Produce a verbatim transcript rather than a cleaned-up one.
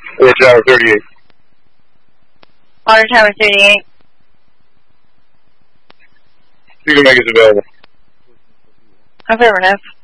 Water Tower thirty-eight. Water Tower thirty-eight. Speaker Meg is available. Affirmative.